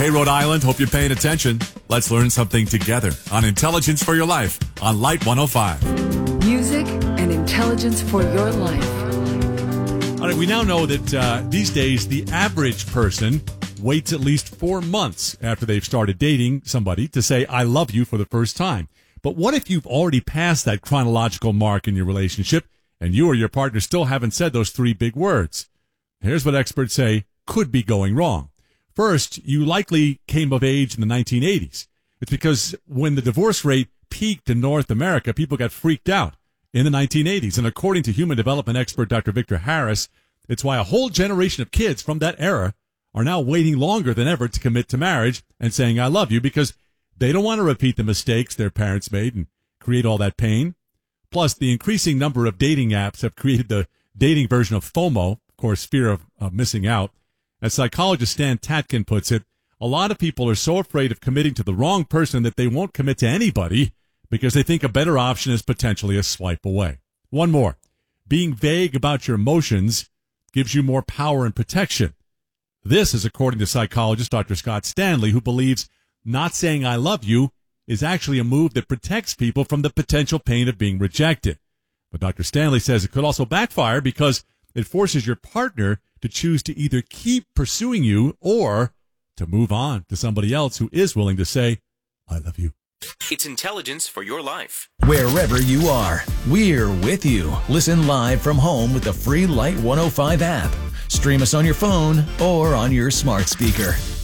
Hey, Rhode Island, hope you're paying attention. Let's learn something together on Intelligence for Your Life on Light 105. Music and intelligence for your life. All right, we now know that these days the average person waits at least 4 months after they've started dating somebody to say, I love you for the first time. But what if you've already passed that chronological mark in your relationship and you or your partner still haven't said those 3 big words? Here's what experts say could be going wrong. First, you likely came of age in the 1980s. It's because when the divorce rate peaked in North America, people got freaked out in the 1980s. And according to human development expert Dr. Victor Harris, it's why a whole generation of kids from that era are now waiting longer than ever to commit to marriage and saying, I love you, because they don't want to repeat the mistakes their parents made and create all that pain. Plus, the increasing number of dating apps have created the dating version of FOMO, of course, fear of missing out. As psychologist Stan Tatkin puts it, a lot of people are so afraid of committing to the wrong person that they won't commit to anybody because they think a better option is potentially a swipe away. One more. Being vague about your emotions gives you more power and protection. This is according to psychologist Dr. Scott Stanley, who believes not saying I love you is actually a move that protects people from the potential pain of being rejected. But Dr. Stanley says it could also backfire because it forces your partner to choose to either keep pursuing you or to move on to somebody else who is willing to say, I love you. It's Intelligence for Your Life. Wherever you are, we're with you. Listen live from home with the free Light 105 app. Stream us on your phone or on your smart speaker.